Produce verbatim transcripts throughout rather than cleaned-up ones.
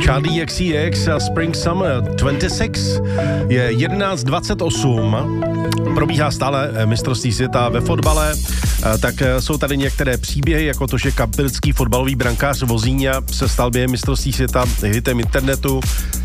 Charlie X C X a Spring Summer dvacet šest je jedenáct dvacet osm. Probíhá stále mistrovství světa ve fotbale, tak jsou tady některé příběhy, jako to, že kapilský fotbalový brankář Vozíňa se stal během mistrovství světa hitem internetu.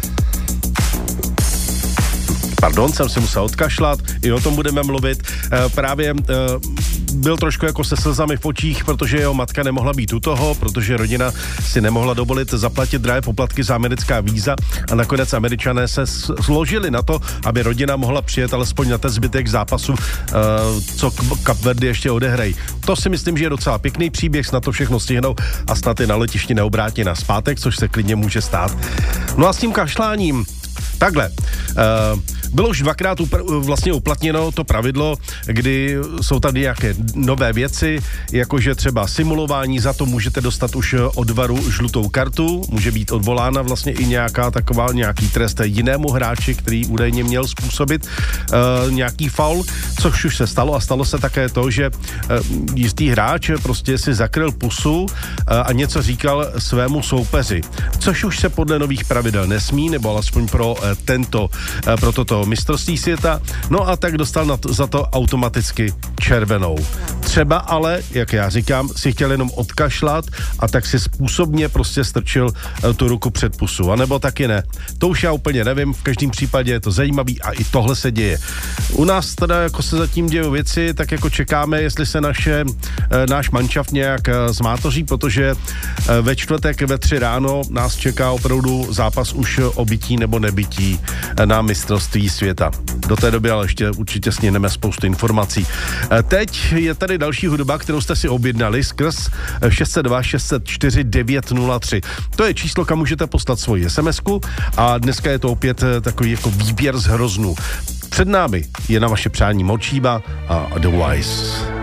Pardon, jsem si musel odkašlat, i o tom budeme mluvit. E, právě e, byl trošku jako se slzami v očích, protože jeho matka nemohla být u toho, protože rodina si nemohla dovolit zaplatit drahé poplatky za americká víza a nakonec Američané se složili na to, aby rodina mohla přijet alespoň na ten zbytek zápasu, e, co Kapverdy ještě odehrají. To si myslím, že je docela pěkný příběh, snad to všechno stihnou a snad i na letišti neobrátí na zpátek, což se klidně může stát. No a s tím kašláním, takhle, uh, bylo už dvakrát upr- vlastně uplatněno to pravidlo, kdy jsou tady nějaké nové věci, jakože třeba simulování, za to můžete dostat už od varu žlutou kartu, může být odvolána vlastně i nějaká taková, nějaký trest jinému hráči, který údajně měl způsobit uh, nějaký faul, což už se stalo a stalo se také to, že uh, jistý hráč prostě si zakryl pusu uh, a něco říkal svému soupeři, což už se podle nových pravidel nesmí, nebo alespoň pro uh, tento, uh, pro toto mistrovství světa, no a tak dostal na to, za to automaticky červenou. Třeba ale, jak já říkám, si chtěl jenom odkašlat a tak si způsobně prostě strčil uh, tu ruku před pusu, anebo taky ne. To už já úplně nevím, v každém případě je to zajímavý a i tohle se děje. U nás teda jako se zatím dějou věci, tak jako čekáme, jestli se naše, uh, náš manšaft nějak uh, zmátoří, protože uh, ve čtvrtek ve tři ráno nás čeká opravdu zápas už o bytí nebo nebytí uh, na mistrovství světa. Do té doby ale ještě určitě sněneme spoustu informací. Teď je tady další hudba, kterou jste si objednali skrz šest set dva šest set čtyři devět nula tři. To je číslo, kam můžete poslat svoji SMSku a dneska je to opět takový jako výběr z hroznů. Před námi je na vaše přání Močíba a The Wise.